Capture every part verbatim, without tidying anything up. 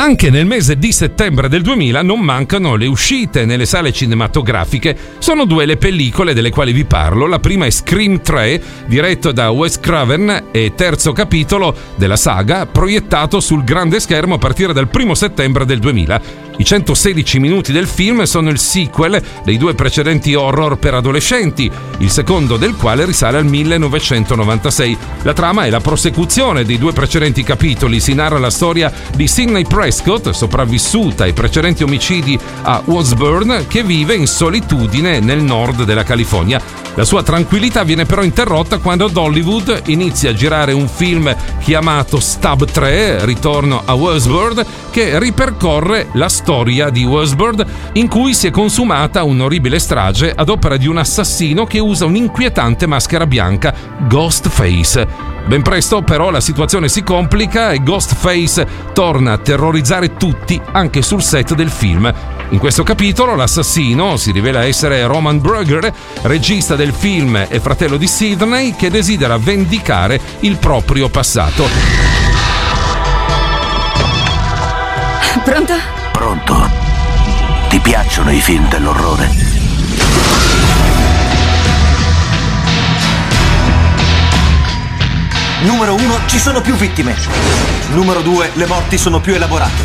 Anche nel mese di settembre del duemila non mancano le uscite nelle sale cinematografiche. Sono due le pellicole delle quali vi parlo. La prima è Scream tre, diretto da Wes Craven e terzo capitolo della saga, proiettato sul grande schermo a partire dal primo settembre del duemila. I centosedici minuti del film sono il sequel dei due precedenti horror per adolescenti, il secondo del quale risale al millenovecentonovantasei. La trama è la prosecuzione dei due precedenti capitoli. Si narra la storia di Sidney Prescott, sopravvissuta ai precedenti omicidi a Woodsburn, che vive in solitudine nel nord della California. La sua tranquillità viene però interrotta quando ad Hollywood inizia a girare un film chiamato Stab tre, Ritorno a Woodsburn, che ripercorre la storia di Woodsburn, in cui si è consumata un'orribile strage ad opera di un assassino che usa un'inquietante maschera bianca, Ghostface. Ben presto però la situazione si complica e Ghostface torna a terrorizzare tutti anche sul set del film. In questo capitolo l'assassino si rivela essere Roman Brugger, regista del film e fratello di Sidney, che desidera vendicare il proprio passato. Pronto? Pronto. Ti piacciono i film dell'orrore? Numero uno, ci sono più vittime. Numero due, le morti sono più elaborate.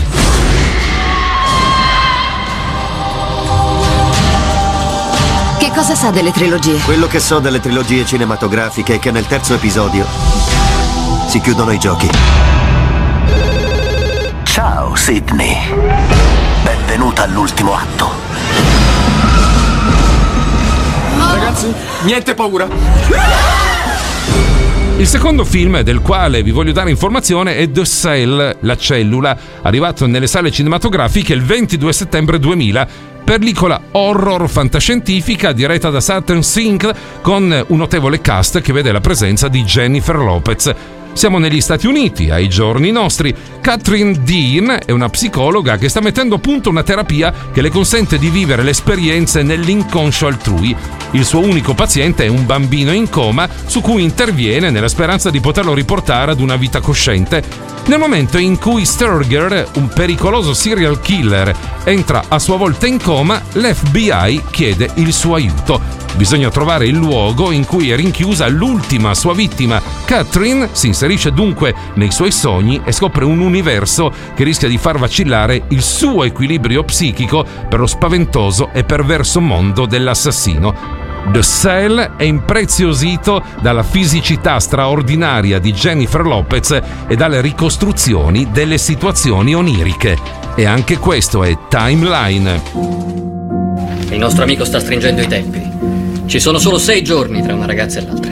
Che cosa sa delle trilogie? Quello che so delle trilogie cinematografiche è che nel terzo episodio si chiudono i giochi. Ciao, Sidney. Benvenuta all'ultimo atto. Ragazzi, niente paura. Il secondo film del quale vi voglio dare informazione è The Cell, la cellula, arrivato nelle sale cinematografiche il ventidue settembre duemila. Pellicola horror fantascientifica diretta da Saturn Sync con un notevole cast che vede la presenza di Jennifer Lopez. Siamo negli Stati Uniti, ai giorni nostri. Catherine Dean è una psicologa che sta mettendo a punto una terapia che le consente di vivere le esperienze nell'inconscio altrui. Il suo unico paziente è un bambino in coma su cui interviene nella speranza di poterlo riportare ad una vita cosciente. Nel momento in cui Sturger, un pericoloso serial killer, entra a sua volta in coma, l'F B I chiede il suo aiuto. Bisogna trovare il luogo in cui è rinchiusa l'ultima sua vittima. Catherine si inserisce dunque nei suoi sogni e scopre un universo che rischia di far vacillare il suo equilibrio psichico per lo spaventoso e perverso mondo dell'assassino. The Cell è impreziosito dalla fisicità straordinaria di Jennifer Lopez e dalle ricostruzioni delle situazioni oniriche. E anche questo è Timeline. Il nostro amico sta stringendo i tempi. Ci sono solo sei giorni tra una ragazza e l'altra.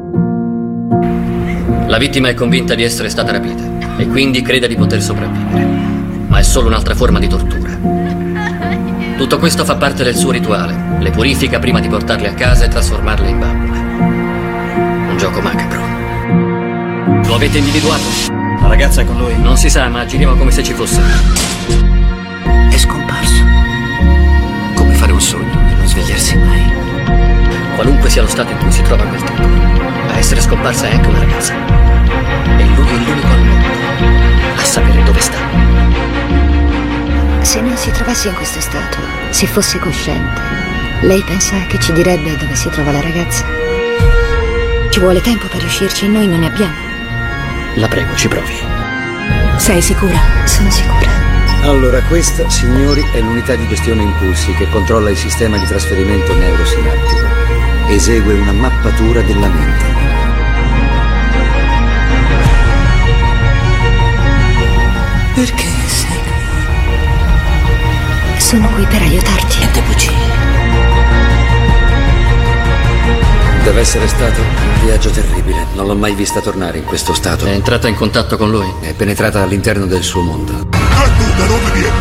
La vittima è convinta di essere stata rapita e quindi crede di poter sopravvivere. Ma è solo un'altra forma di tortura. Tutto questo fa parte del suo rituale. Le purifica prima di portarle a casa e trasformarle in bambole. Un gioco macabro. Lo avete individuato? La ragazza è con lui? Non si sa, ma giriamo come se ci fosse. È scomparso. Come fare un sogno e non svegliarsi mai. Qualunque sia lo stato in cui si trova a quel tempo, a essere scomparsa è anche una ragazza. E lui è l'unico al mondo a sapere dove sta. Se non si trovasse in questo stato, se fosse cosciente, lei pensa che ci direbbe dove si trova la ragazza? Ci vuole tempo per riuscirci e noi non ne abbiamo. La prego, ci provi. Sei sicura? Sono sicura. Allora, questa, signori, è l'unità di gestione impulsi che controlla il sistema di trasferimento neurosinaptico. Esegue una mappatura della mente. Perché sei qui? Sono qui per aiutarti. Niente bugie. Deve essere stato un viaggio terribile. Non l'ho mai vista tornare in questo stato. È entrata in contatto con lui? È penetrata all'interno del suo mondo. E tu da dove vieni?